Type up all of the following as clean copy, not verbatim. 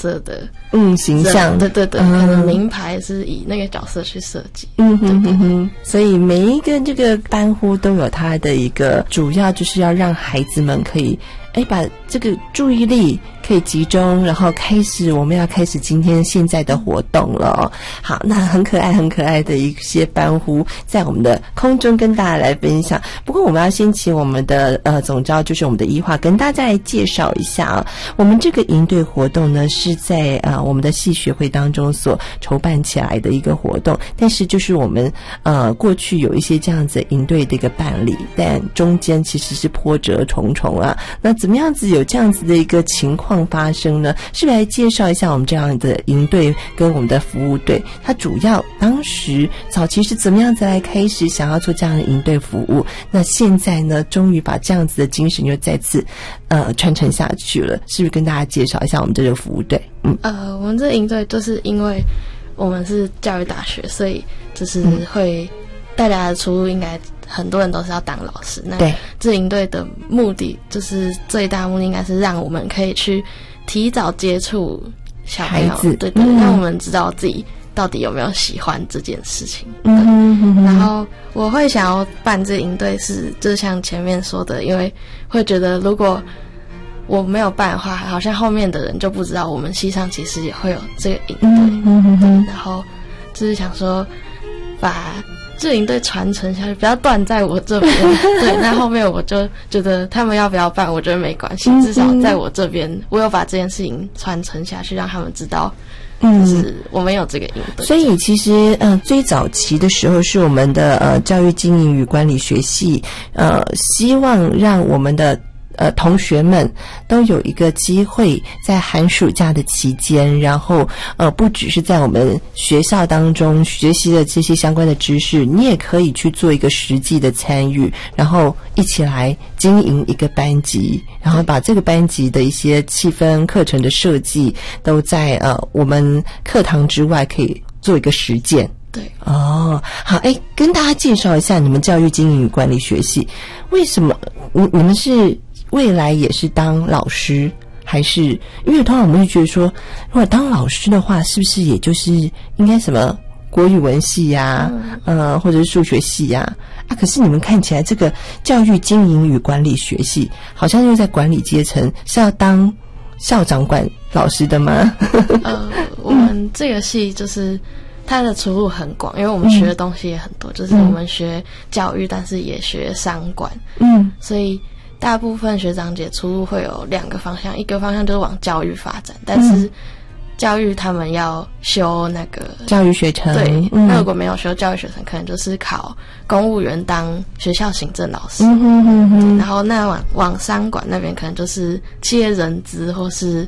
色的形象， 对对对，可能名牌是以那个角色去设计， 所以每一个这个班呼都有它的一个主要，就是要让孩子们可以把这个注意力可以集中，然后我们要开始今天现在的活动了。好，那很可爱的一些班呼在我们的空中跟大家来分享。不过我们要先请我们的总召，就是我们的宜华跟大家来介绍一下啊。我们这个营队活动呢是在我们的系学会当中所筹办起来的一个活动，但是就是我们过去有一些这样子营队的一个办理，但中间其实是波折重重啊。那怎么样子有这样子的一个情况发生呢？是不是来介绍一下我们这样的营队跟我们的服务队，它主要当时早期是怎么样子来开始想要做这样的营队服务？那现在呢，终于把这样子的精神又再次传承下去了，是不是跟大家介绍一下我们这个服务队？ 我们这营队就是因为我们是教育大学，所以就是会大家的出路应该很多人都是要当老师。那这营队的目的就是最大的目的应该是让我们可以去提早接触小朋友，对对，让我们知道自己到底有没有喜欢这件事情。然后我会想要办这营队就像前面说的，因为会觉得如果我没有办的话，好像后面的人就不知道我们系上其实也会有这个营队。然后就是想说把这营队传承下去，不要断在我这边。对，那后面我就觉得他们要不要办，我觉得没关系，至少在我这边，我有把这件事情传承下去，让他们知道，就是我们有这个营队。 所以其实最早期的时候是我们的教育经营与管理学系希望让我们的同学们都有一个机会在寒暑假的期间，然后不只是在我们学校当中学习的这些相关的知识，你也可以去做一个实际的参与，然后一起来经营一个班级，然后把这个班级的一些气氛课程的设计都在我们课堂之外可以做一个实践。 对， 好，跟大家介绍一下你们教育经营与管理学系，为什么你们是未来也是当老师，还是因为通常我们会觉得说，如果当老师的话，是不是也就是应该什么国语文系呀，或者是数学系呀？可是你们看起来这个教育经营与管理学系，好像又在管理阶层，是要当校长管老师的吗？ 我们这个系就是它的出路很广，因为我们学的东西也很多，就是我们学教育，但是也学商管，所以大部分学长姐出路会有2个方向，一个方向就是往教育发展，但是教育他们要修那个教育学程， 对，那如果没有修教育学程，可能就是考公务员当学校行政老师，然后那往商管那边可能就是企业人资或是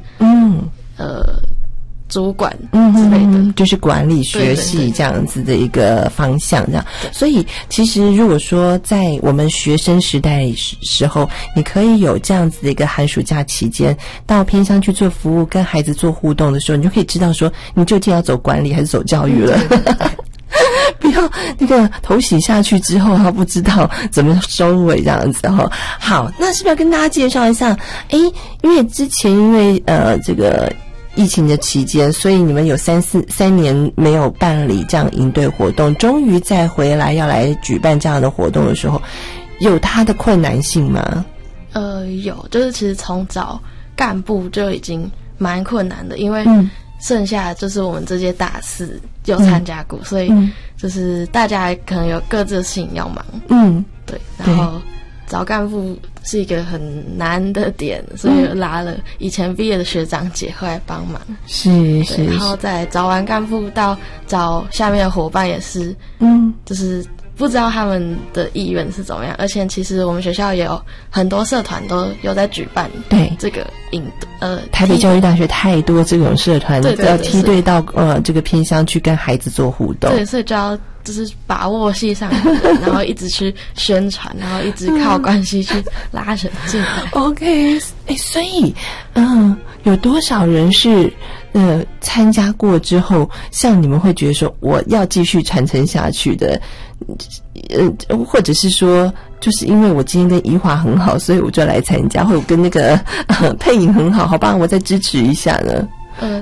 主管之类的， 就是管理学系这样子的一个方向，这样。所以其实如果说在我们学生时代时候，你可以有这样子的一个寒暑假期间到偏乡去做服务，跟孩子做互动的时候，你就可以知道说你究竟要走管理还是走教育了。不要那个头洗下去之后他不知道怎么收尾这样子哈。好，那是不是要跟大家介绍一下？因为之前这个疫情的期间，所以你们有3年没有办理这样营队活动，终于再回来要来举办这样的活动的时候，有它的困难性吗？ 有，就是其实从找干部就已经蛮困难的，因为剩下就是我们这届大4有参加过，所以就是大家可能有各自的事情要忙，对，然后找干部是一个很难的点，所以拉了以前毕业的学长姐会来帮忙， 是， 然后再找完干部到找下面的伙伴也是，就是不知道他们的意愿是怎么样，而且其实我们学校也有很多社团都有在举办这个台北教育大学太多这种社团要梯队到这个偏乡去跟孩子做互动， 对，所以就要就是把握系上的人，然后一直去宣传，然后一直靠关系去拉人进来。 OK， 所以有多少人是参加过之后，像你们会觉得说我要继续传承下去的，或者是说就是因为我今天跟宜华很好，所以我就来参加，或者跟那个配影很好，好吧，我再支持一下呢？